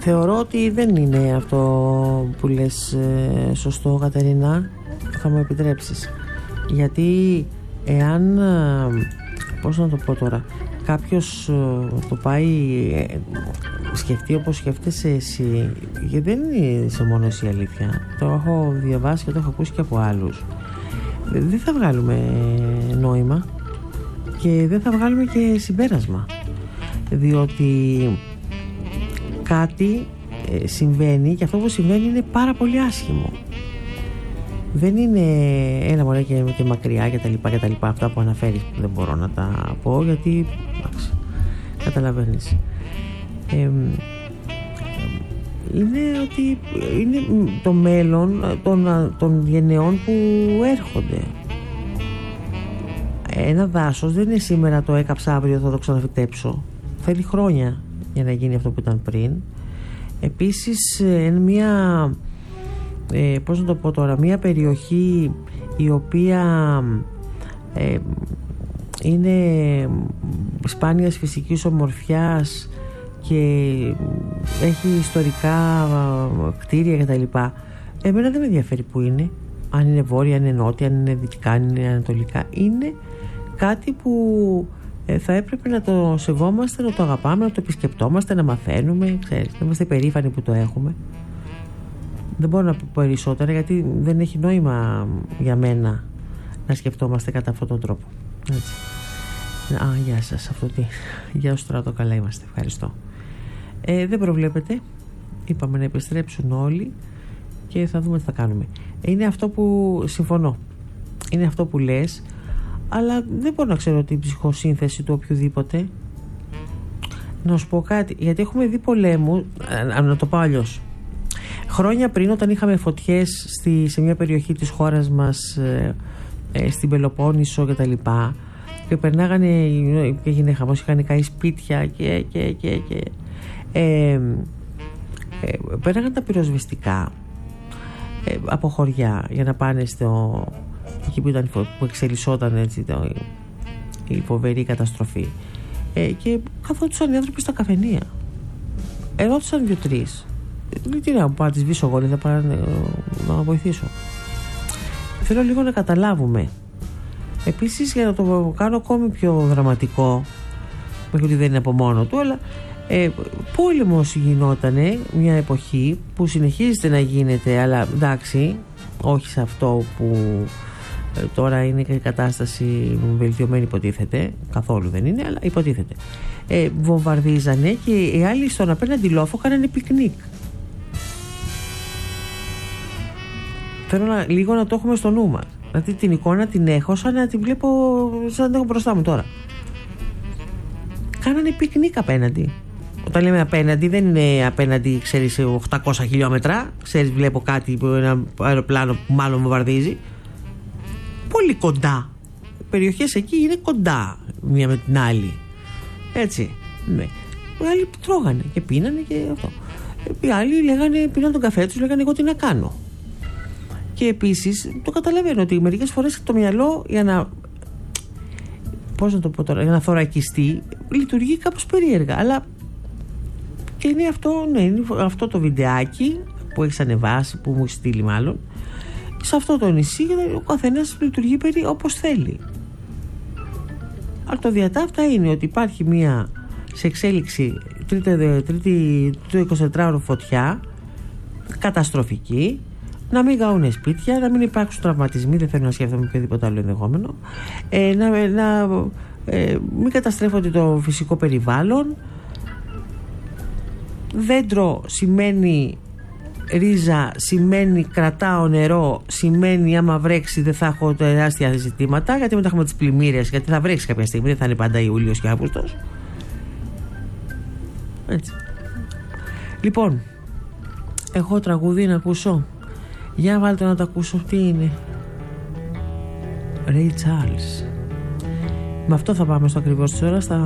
Θεωρώ ότι δεν είναι αυτό που λες σωστό, Κατερίνα. Θα μου επιτρέψεις. Γιατί εάν, πώς να το πω τώρα, κάποιος το πάει σκεφτεί όπως σκέφτεσαι εσύ, γιατί δεν είναι μόνο εσύ αλήθεια, το έχω διαβάσει και το έχω ακούσει και από άλλους, δεν θα βγάλουμε νόημα και δεν θα βγάλουμε και συμπέρασμα, διότι κάτι συμβαίνει και αυτό που συμβαίνει είναι πάρα πολύ άσχημο. Δεν είναι ένα μωρέ και μακριά και τα λοιπά, αυτά που αναφέρεις που δεν μπορώ να τα πω γιατί καταλαβαίνεις. Είναι ότι είναι το μέλλον των γενεών που έρχονται. Ένα δάσος δεν είναι σήμερα το έκαψα, αύριο θα το ξαναφυτέψω. Θέλει χρόνια για να γίνει αυτό που ήταν πριν. Επίσης πώς να το πω τώρα, μια περιοχή η οποία είναι σπάνιας φυσικής ομορφιάς και έχει ιστορικά κτίρια κτλ. Εμένα δεν με ενδιαφέρει που είναι, αν είναι βόρεια, αν είναι νότια, αν είναι δυτικά, αν είναι ανατολικά. Είναι κάτι που θα έπρεπε να το σεβόμαστε, να το αγαπάμε, να το επισκεπτόμαστε, να μαθαίνουμε, ξέρεις, να είμαστε περήφανοι που το έχουμε. Δεν μπορώ να πω περισσότερα γιατί δεν έχει νόημα για μένα να σκεφτόμαστε κατά αυτόν τον τρόπο. Έτσι. Γεια σας. Γεια σου Στράτο, καλά είμαστε. Ευχαριστώ. Δεν προβλέπετε. Είπαμε να επιστρέψουν όλοι και θα δούμε τι θα κάνουμε. Είναι αυτό που συμφωνώ. Είναι αυτό που λες, αλλά δεν μπορώ να ξέρω την ψυχοσύνθεση του οποιοδήποτε. Να σου πω κάτι, γιατί έχουμε δει πολέμου, να το πω αλλιώς. Χρόνια πριν, όταν είχαμε φωτιές σε μια περιοχή της χώρας μας, στην Πελοπόννησο και τα λοιπά, και περνάγανε και έγινε χαμός, είχαν καεί σπίτια και περνάγανε τα πυροσβεστικά από χωριά για να πάνε εκεί που εξελισσόταν έτσι η φοβερή καταστροφή, και καθόντουσαν οι άνθρωποι στα καφενεία, ερώτησαν 2-3. Τι να μου πάω, να τη σβήσω εγώ, θα πάω να βοηθήσω. Θέλω λίγο να καταλάβουμε. Επίσης, για να το κάνω ακόμη πιο δραματικό, μέχρι ότι δεν είναι από μόνο του, αλλά πόλεμος γινότανε μια εποχή που συνεχίζεται να γίνεται, αλλά εντάξει, όχι σε αυτό που τώρα είναι και η κατάσταση βελτιωμένη, υποτίθεται. Καθόλου δεν είναι, αλλά υποτίθεται. Βομβαρδίζανε και οι άλλοι στον απέναντι λόφο κάνανε πικνίκ. Θέλω λίγο να το έχουμε στο νου μας. Δηλαδή την εικόνα την έχω σαν να την βλέπω, σαν να την έχω μπροστά μου τώρα. Κάνανε πικνίκ απέναντι. Όταν λέμε απέναντι, δεν είναι απέναντι, ξέρεις, 800 χιλιόμετρα. Ξέρεις, βλέπω κάτι, ένα αεροπλάνο που μάλλον βομβαρδίζει. Πολύ κοντά. Οι περιοχές εκεί είναι κοντά μία με την άλλη. Έτσι. Ναι. Οι άλλοι τρώγανε και πίνανε και αυτό. Οι άλλοι πίναν τον καφέ τους, λέγανε εγώ τι να κάνω. Και επίσης το καταλαβαίνω ότι μερικές φορές το μυαλό για να, πώς να το πω τώρα, για να θωρακιστεί λειτουργεί κάπως περίεργα, αλλά και είναι αυτό, ναι, είναι αυτό το βιντεάκι που έχεις ανεβάσει, που μου έχει στείλει μάλλον, σε αυτό το νησί ο καθένας λειτουργεί όπως θέλει. Αλλά το διατάφτα είναι ότι υπάρχει μία σε εξέλιξη τρίτη 24ωρο φωτιά καταστροφική, να μην γαούνε σπίτια, να μην υπάρξουν τραυματισμοί, δεν θέλω να σκέφτομαι οποιοδήποτε άλλο ενδεχόμενο, να μην καταστρέφονται το φυσικό περιβάλλον. Δέντρο σημαίνει ρίζα, σημαίνει κρατάω νερό, σημαίνει άμα βρέξει δεν θα έχω τεράστια ζητήματα, γιατί μετά έχουμε τις πλημμύρες, γιατί θα βρέξει κάποια στιγμή, δεν θα είναι πάντα Ιούλιος και Αύγουστος. Έτσι. Λοιπόν, έχω τραγούδι να ακούσω. Για βάλτε να το ακούσω. Τι είναι? Ray Charles. Με αυτό θα πάμε στο ακριβώς της ώρας.